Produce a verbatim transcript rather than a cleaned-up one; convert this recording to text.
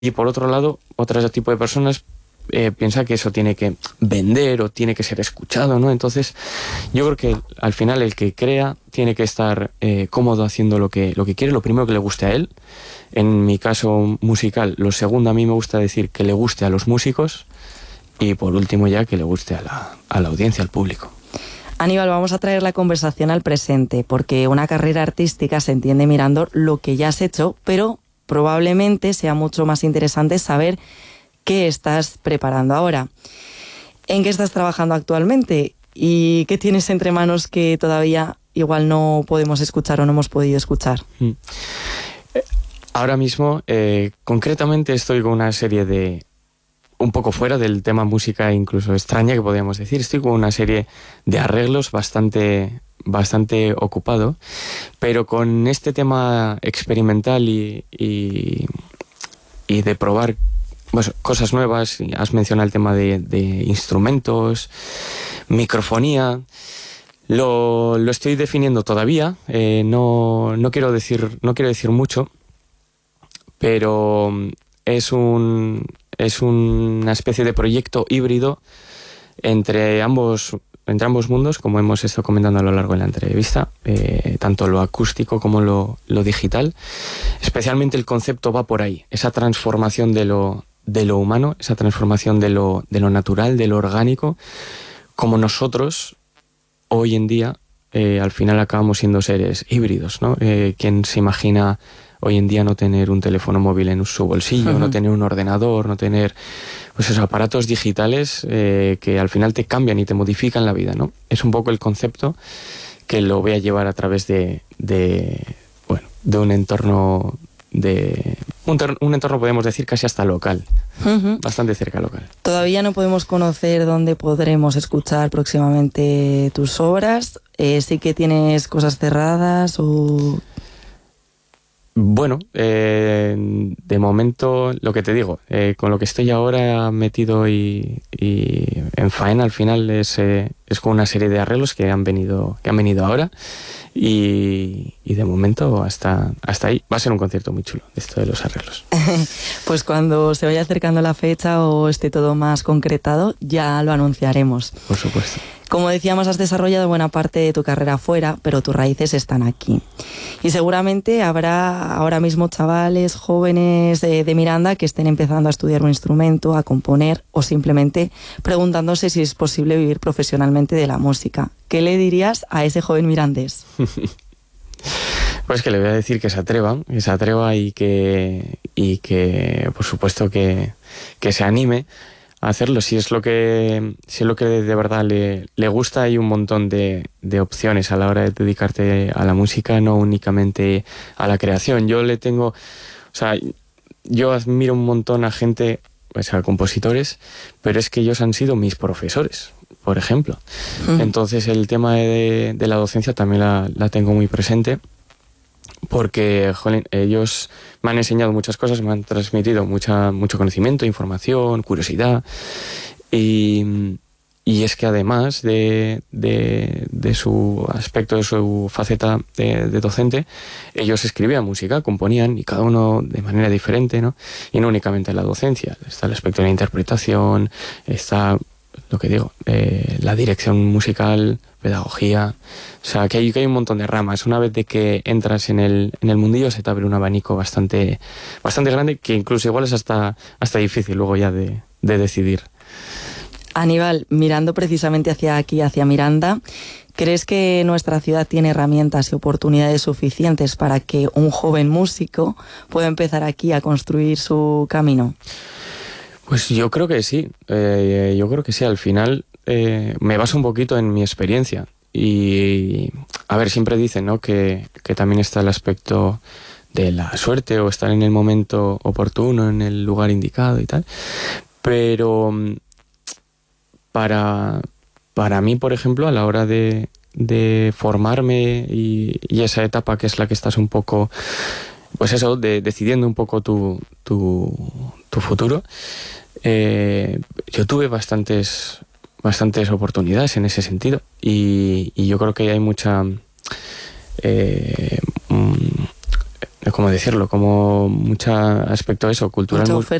y por otro lado, otro tipo de personas eh, piensa que eso tiene que vender o tiene que ser escuchado, ¿no? Entonces, yo creo que al final el que crea tiene que estar eh, cómodo haciendo lo que, lo que quiere, lo primero que le guste a él. En mi caso musical, lo segundo a mí me gusta decir que le guste a los músicos y por último ya que le guste a la, a la audiencia, al público. Aníbal, vamos a traer la conversación al presente, porque una carrera artística se entiende mirando lo que ya has hecho, pero probablemente sea mucho más interesante saber qué estás preparando ahora. ¿En qué estás trabajando actualmente? ¿Y qué tienes entre manos que todavía igual no podemos escuchar o no hemos podido escuchar? Mm. Ahora mismo, eh, concretamente estoy con una serie de... un poco fuera del tema música incluso extraña que podríamos decir. Estoy con una serie de arreglos bastante, bastante ocupado, pero con este tema experimental y, y, y de probar pues, cosas nuevas. Has mencionado el tema de, de instrumentos, microfonía. Lo, lo estoy definiendo todavía. Eh, no, no quiero decir, no quiero decir mucho, pero es un... es una especie de proyecto híbrido entre ambos, entre ambos mundos, como hemos estado comentando a lo largo de la entrevista, eh, tanto lo acústico como lo, lo digital. Especialmente el concepto va por ahí, esa transformación de lo, de lo humano, esa transformación de lo, de lo natural, de lo orgánico, como nosotros hoy en día eh, al final acabamos siendo seres híbridos, ¿no? Eh, ¿quién se imagina hoy en día no tener un teléfono móvil en su bolsillo, uh-huh. no tener un ordenador, no tener pues esos aparatos digitales eh, que al final te cambian y te modifican la vida, ¿no? Es un poco el concepto que lo voy a llevar a través de, de bueno, de un entorno de un, ter- un entorno podemos decir casi hasta local, uh-huh. bastante cerca local. Todavía no podemos conocer dónde podremos escuchar próximamente tus obras. Eh, sí que tienes cosas cerradas o... Bueno, eh, de momento, lo que te digo, eh, con lo que estoy ahora metido y, y en faena al final es, eh, es con una serie de arreglos que han venido, que han venido ahora y, y de momento hasta, hasta ahí. Va a ser un concierto muy chulo, esto de los arreglos. Pues cuando se vaya acercando la fecha o esté todo más concretado, ya lo anunciaremos. Por supuesto. Como decíamos, has desarrollado buena parte de tu carrera fuera, pero tus raíces están aquí. Y seguramente habrá ahora mismo chavales, jóvenes de, de Miranda que estén empezando a estudiar un instrumento, a componer o simplemente preguntándose si es posible vivir profesionalmente de la música. ¿Qué le dirías a ese joven mirandés? Pues que le voy a decir que se atreva, que se atreva y que, y que por supuesto que, que se anime a hacerlo. Si es lo que, si es lo que de verdad le, le gusta, hay un montón de, de opciones a la hora de dedicarte a la música, no únicamente a la creación. Yo le tengo, o sea, yo admiro un montón a gente, pues a compositores, pero es que ellos han sido mis profesores, por ejemplo. Mm. Entonces el tema de, de la docencia también la, la tengo muy presente. Porque, jolín, ellos me han enseñado muchas cosas, me han transmitido mucha, mucho conocimiento, información, curiosidad. Y, y es que además de, de, de su aspecto, de su faceta de, de docente, ellos escribían música, componían, y cada uno de manera diferente, ¿no? Y no únicamente la docencia, está el aspecto de la interpretación, está lo que digo, eh, la dirección musical, pedagogía, o sea, que hay, que hay un montón de ramas. Una vez de que entras en el, en el mundillo se te abre un abanico bastante, bastante grande, que incluso igual es hasta, hasta difícil luego ya de, de decidir. Aníbal, mirando precisamente hacia aquí, hacia Miranda, ¿crees que nuestra ciudad tiene herramientas y oportunidades suficientes para que un joven músico pueda empezar aquí a construir su camino? Pues yo creo que sí, eh, yo creo que sí. Al final eh, me baso un poquito en mi experiencia y, a ver, siempre dicen, ¿no?, que, que también está el aspecto de la suerte o estar en el momento oportuno, en el lugar indicado y tal, pero para, para mí, por ejemplo, a la hora de, de formarme y, y esa etapa que es la que estás un poco, pues eso, de, decidiendo un poco tu, tu, tu futuro, eh, yo tuve bastantes, bastantes oportunidades en ese sentido y, y yo creo que hay mucha... Eh, ¿cómo decirlo? Como mucho aspecto eso, cultural. Mucha